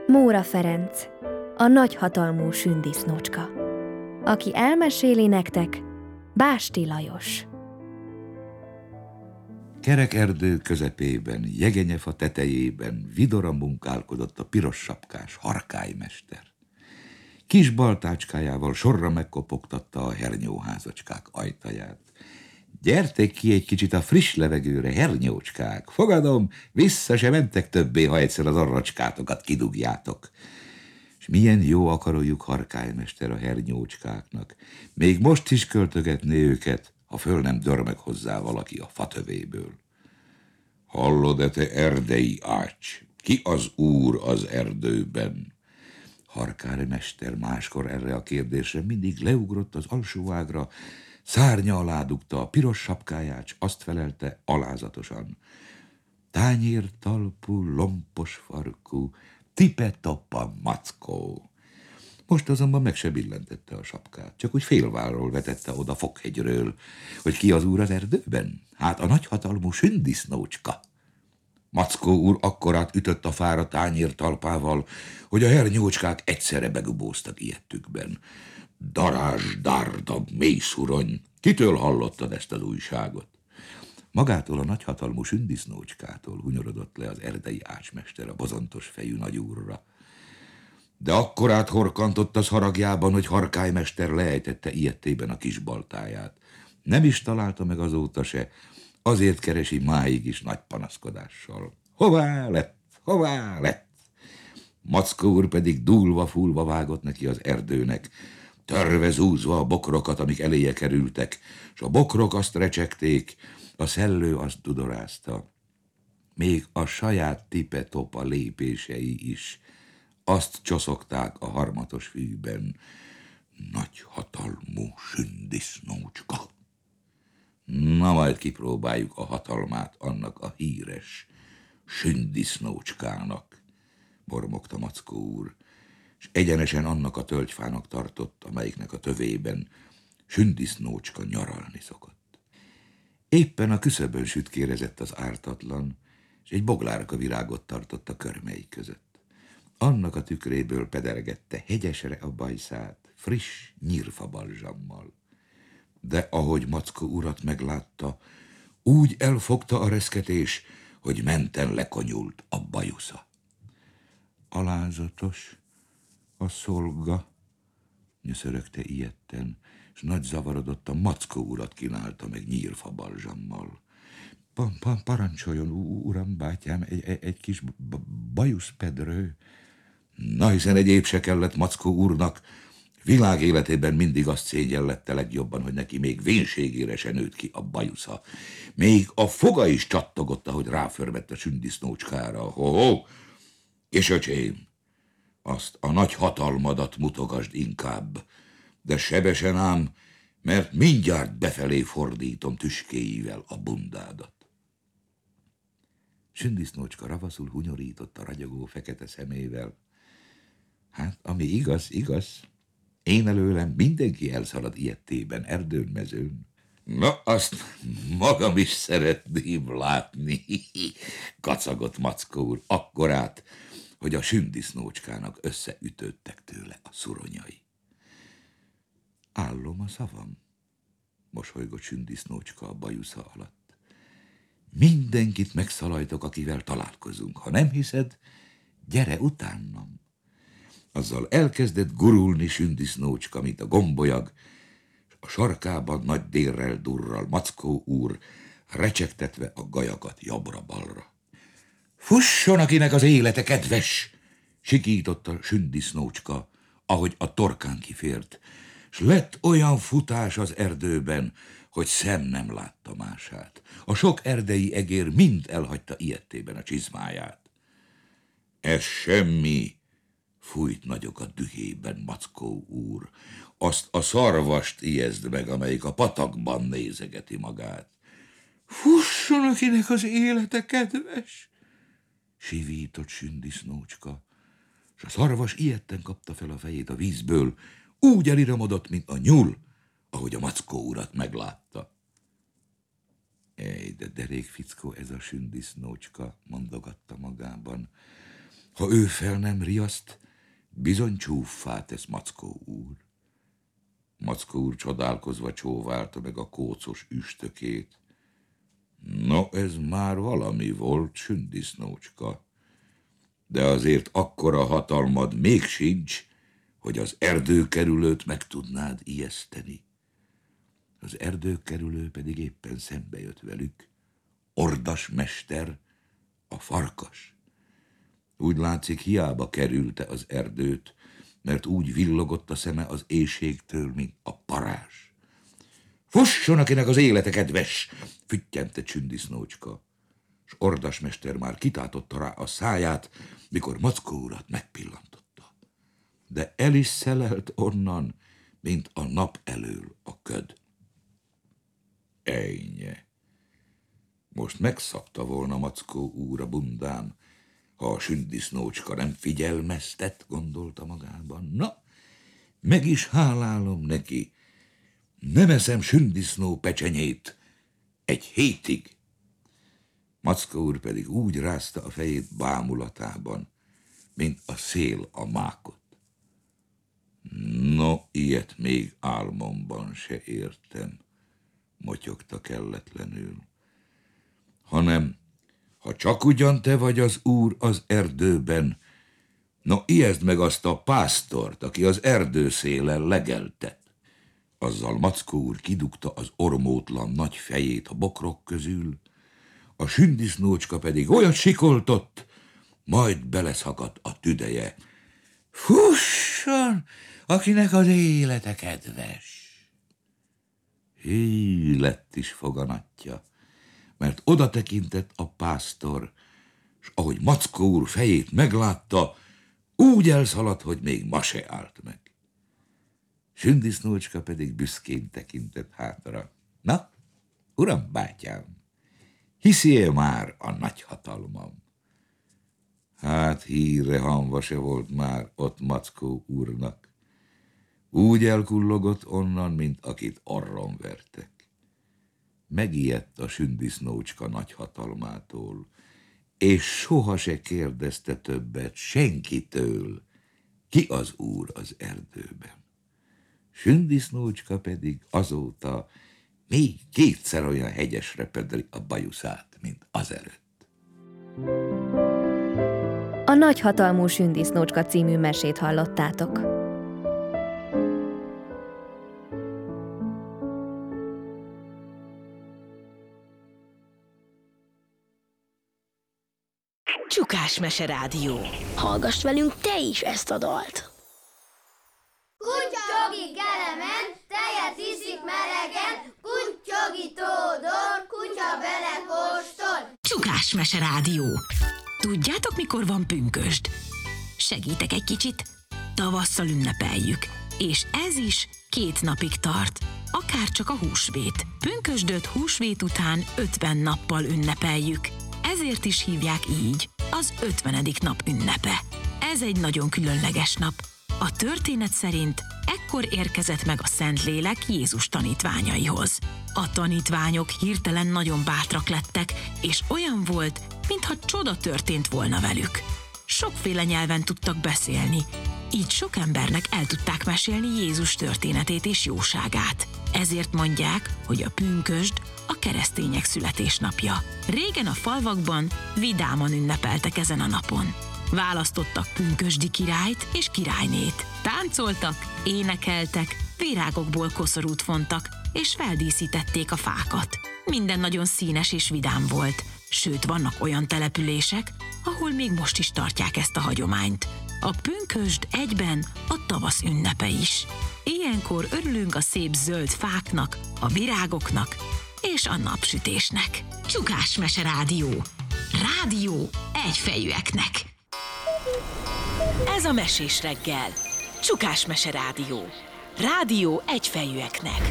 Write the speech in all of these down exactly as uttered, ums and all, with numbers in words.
Móra Ferenc, a nagyhatalmú sündisznócska. Aki elmeséli nektek, Básti Lajos. Kerek erdő közepében, jegenyefa tetejében vidora munkálkodott a piros sapkás harkálymester. Kis baltácskájával sorra megkopogtatta a hernyóházacskák ajtaját. Gyertek ki egy kicsit a friss levegőre, hernyócskák. Fogadom, vissza se mentek többé, ha egyszer az arracskátokat kidugjátok. És milyen jó akarójuk harkálymester a hernyócskáknak. Még most is költögetné őket, ha föl nem dörmeg hozzá valaki a fatövéből. Hallod-e, te erdei ács? Ki az úr az erdőben? Harkálymester máskor erre a kérdésre mindig leugrott az alsó ágra, szárnya alá dugta a piros sapkáját, s azt felelte alázatosan: tányér talpú, lompos farkú, tipe-toppa mackó. Most azonban meg se billentette a sapkát, csak úgy félváról vetette oda Fokhegyről, hogy ki az úr az erdőben? Hát a nagyhatalmú sündisznócska. Mackó úr akkorát ütött a fára tányér talpával, hogy a hernyócskák egyszerre begubóztak ijedtükben. Darázs, dárda, mély szurony, kitől hallottad ezt az újságot? Magától a nagyhatalmú sündisznócskától hunyorodott le az erdei ácsmester a bozontos fejű nagyúrra. De akkorát horkantott az haragjában, hogy harkálymester leejtette ijedtében a kis baltáját. Nem is találta meg azóta se, azért keresi máig is nagy panaszkodással. Hová lett, hová lett? Mackó úr pedig dúlva-fúlva vágott neki az erdőnek, törve zúzva a bokrokat, amik eléje kerültek, s a bokrok azt recsegték, a szellő azt dudorázta. Még a saját tipe-topa lépései is azt csoszogták a harmatos fűben: nagyhatalmú sündisznócska. Na majd kipróbáljuk a hatalmát annak a híres sündisznócskának, mormogta Mackó úr, és egyenesen annak a tölgyfának tartott, amelyiknek a tövében sündisznócska nyaralni szokott. Éppen a küszöbön sütkérezett az ártatlan, és egy boglárka virágot tartott a körmei között. Annak a tükréből pedergette hegyesre a bajszát, friss nyírfabalzsammal. De ahogy Mackó urat meglátta, úgy elfogta a reszketés, hogy menten lekonyult a bajusza. Alázatos a szolga, nyöszörögte ijedten, és nagy zavarodott a Mackó urat kínálta meg nyírfabalzsammal. Pa, pa, parancsoljon, uram, bátyám, egy, egy, egy kis bajuszpedrő. Na, hiszen egyéb se kellett Mackó úrnak, világ életében mindig azt szégyellette legjobban, hogy neki még vénségére se nőtt ki a bajusza. Még a foga is csattogott, ahogy ráförmett a sündisznócskára. Ho-ho! És öcsém, azt a nagy hatalmadat mutogasd inkább, de sebesen ám, mert mindjárt befelé fordítom tüskéivel a bundádat. Sündisznócska ravaszul hunyorított a ragyogó fekete szemével. Hát, ami igaz, igaz. Én előlem mindenki elszalad ijedtében, erdőn, mezőn. Na, azt magam is szeretném látni, kacagott Mackó úr akkorát, hogy a sündisznócskának összeütődtek tőle a szuronyai. Állom a szavam, mosolygott sündisznócska a bajusza alatt. Mindenkit megszalajtok, akivel találkozunk. Ha nem hiszed, gyere utánam. Azzal elkezdett gurulni sündisznócska, mint a gombolyag, és a sarkában nagy dérrel durral Mackó úr, recsegtetve a gajakat jobbra-balra. Fusson, akinek az élete kedves! Sikította sündisznócska, ahogy a torkán kifért, s lett olyan futás az erdőben, hogy szem nem látta mását. A sok erdei egér mind elhagyta ijedtében a csizmáját. Ez semmi, fújt nagyokat dühében Mackó úr. Azt a szarvast ijeszd meg, amelyik a patakban nézegeti magát. Fusson, akinek az élete kedves! Sivított sündisznócska, és a szarvas ijedten kapta fel a fejét a vízből, úgy eliramodott, mint a nyúl, ahogy a Mackó urat meglátta. Ej, de derék fickó ez a sündisznócska, mondogatta magában. Ha ő fel nem riaszt, bizony csúffá tesz Mackó úr. Mackó úr csodálkozva csóválta meg a kócos üstökét. No, ez már valami volt, sündisznócska, de azért akkora hatalmad még sincs, hogy az erdőkerülőt meg tudnád ijeszteni. Az erdőkerülő pedig éppen szembe jött velük. Ordas mester, a farkas. Úgy látszik, hiába kerülte az erdőt, mert úgy villogott a szeme az éhségtől, mint a parázs. Fusson, akinek az élete kedves, füttyente Sündisznócska, s Ordas mester már kitátotta rá a száját, mikor Mackó urat megpillantotta. De el is szelelt onnan, mint a nap elől a köd. Ejnye! Most megszabta volna Mackó úr a bundán, ha a Sündisznócska nem figyelmeztet, gondolta magában. Na, meg is hálálom neki. Nem eszem sündisznó pecsenyét egy hétig. Mackó úr pedig úgy rázta a fejét bámulatában, mint a szél a mákot. No, ilyet még álmomban se értem, motyogta kelletlenül. Hanem, ha csak ugyan te vagy az úr az erdőben, no, ijeszd meg azt a pásztort, aki az erdőszélen legeltet. Azzal Mackó úr kidugta az ormótlan nagy fejét a bokrok közül, a Sündisznócska pedig olyat sikoltott, majd beleszakadt a tüdeje. Fusson, akinek az élete kedves! Hí, lett is foganatja, mert oda tekintett a pásztor, s ahogy Mackó úr fejét meglátta, úgy elszaladt, hogy még ma se állt meg. Sündisznócska pedig büszkén tekintett hátra. Na, uram bátyám, hiszi-e már a nagy hatalmam? Hát hírre hamva se volt már ott Mackó úrnak. Úgy elkullogott onnan, mint akit arron vertek. Megijedt a Sündisznócska nagy hatalmától, és soha se kérdezte többet senkitől, ki az úr az erdőben. Sündisznócska pedig azóta még kétszer olyan hegyesre pödri a bajuszát, mint azelőtt. A Nagyhatalmú Sündisznócska című mesét hallottátok. Csukás Mese Rádió. Hallgass velünk te is ezt a dalt! Kuttyogi kelemen, tejet iszik melegen, kuttyogi tódor, kutya belekóstol. Csukás Mese Rádió. Tudjátok, mikor van pünkösd? Segítek egy kicsit. Tavasszal ünnepeljük. És ez is két napig tart. Akár csak a húsvét. Pünkösdöt húsvét után ötven nappal ünnepeljük. Ezért is hívják így, az ötvenedik nap ünnepe. Ez egy nagyon különleges nap. A történet szerint ekkor érkezett meg a Szentlélek Jézus tanítványaihoz. A tanítványok hirtelen nagyon bátrak lettek, és olyan volt, mintha csoda történt volna velük. Sokféle nyelven tudtak beszélni, így sok embernek el tudták mesélni Jézus történetét és jóságát. Ezért mondják, hogy a pünkösd a keresztények születésnapja. Régen a falvakban vidáman ünnepeltek ezen a napon. Választottak pünkösdi királyt és királynét. Táncoltak, énekeltek, virágokból koszorút fontak, és feldíszítették a fákat. Minden nagyon színes és vidám volt, sőt vannak olyan települések, ahol még most is tartják ezt a hagyományt. A pünkösd egyben a tavasz ünnepe is. Ilyenkor örülünk a szép zöld fáknak, a virágoknak és a napsütésnek. Csukás Mese Rádió. Rádió egyfejűeknek. Ez a Mesés reggel. Csukás Mese Rádió. Rádió egyfejűeknek.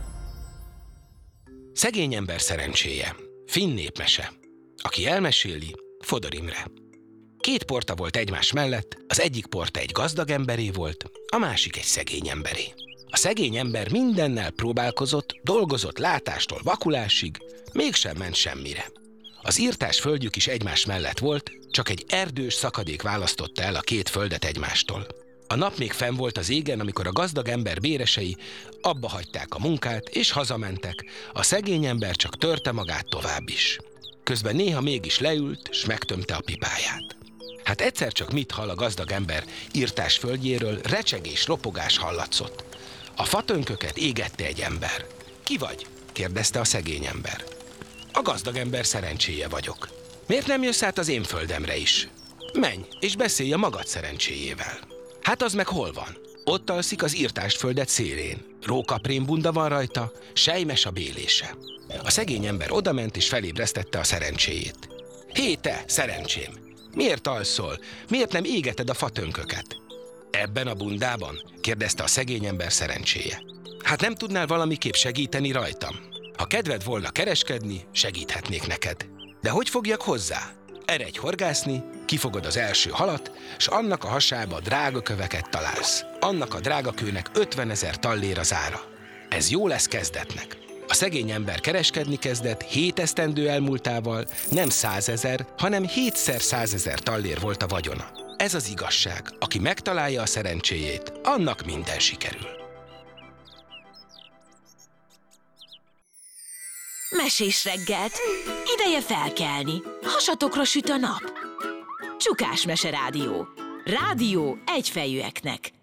Szegény ember szerencséje. Finn népmese. Aki elmeséli, Fodor Imre. Két porta volt egymás mellett, az egyik porta egy gazdag emberé volt, a másik egy szegény emberé. A szegény ember mindennel próbálkozott, dolgozott látástól vakulásig, mégsem ment semmire. Az irtás földjük is egymás mellett volt, csak egy erdős szakadék választotta el a két földet egymástól. A nap még fenn volt az égen, amikor a gazdag ember béresei abba hagyták a munkát, és hazamentek, a szegény ember csak törte magát tovább is. Közben néha mégis leült, s megtömte a pipáját. Hát egyszer csak mit hall a gazdag ember irtás földjéről, recsegés, ropogás hallatszott. A fatönköket égette egy ember. Ki vagy? Kérdezte a szegény ember. A gazdag ember szerencséje vagyok. Miért nem jössz át az én földemre is? Menj, és beszélj a magad szerencséjével. Hát az meg hol van? Ott alszik az irtás földet szélén. Rókaprém bunda van rajta, sejmes a bélése. A szegény ember odament és felébresztette a szerencséjét. Hé te, szerencsém! Miért alszol? Miért nem égeted a fatönköket? Ebben a bundában? Kérdezte a szegény ember szerencséje. Hát nem tudnál valamiképp segíteni rajtam? Ha kedved volna kereskedni, segíthetnék neked. De hogy fogjak hozzá? Eredj horgászni, kifogod az első halat, s annak a hasába drága köveket találsz. Annak a drága kőnek ötvenezer tallér az ára. Ez jó lesz kezdetnek. A szegény ember kereskedni kezdett, hét esztendő elmúltával nem százezer, hanem hétszer százezer tallér volt a vagyona. Ez az igazság. Aki megtalálja a szerencséjét, annak minden sikerül. Mesés reggelt, ideje felkelni, hasatokra süt a nap. Csukás Mese Rádió. Rádió egyfejűeknek.